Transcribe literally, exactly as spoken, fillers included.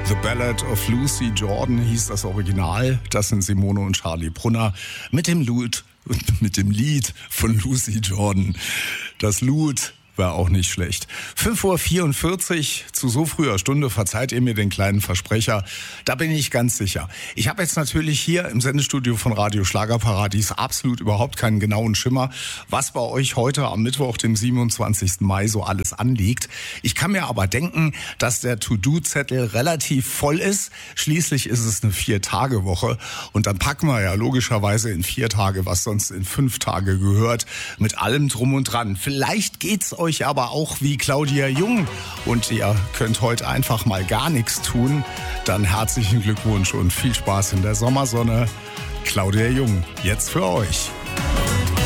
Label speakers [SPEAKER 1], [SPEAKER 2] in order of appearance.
[SPEAKER 1] The Ballad of Lucy Jordan hieß das Original. Das sind Simone und Charlie Brunner mit dem Lied, mit dem Lied von Lucy Jordan. Das Lied war auch nicht schlecht. fünf Uhr vierundvierzig zu so früher Stunde, verzeiht ihr mir den kleinen Versprecher, da bin ich ganz sicher. Ich habe jetzt natürlich hier im Sendestudio von Radio Schlagerparadies absolut überhaupt keinen genauen Schimmer, was bei euch heute am Mittwoch, dem siebenundzwanzigsten Mai, so alles anliegt. Ich kann mir aber denken, dass der To-Do-Zettel relativ voll ist. Schließlich ist es eine Vier-Tage-Woche und dann packen wir ja logischerweise in vier Tage, was sonst in fünf Tage gehört, mit allem drum und dran. Vielleicht geht's euch aber auch wie Claudia Jung und ihr könnt heute einfach mal gar nichts tun, dann herzlichen Glückwunsch und viel Spaß in der Sommersonne. Claudia Jung, jetzt für euch.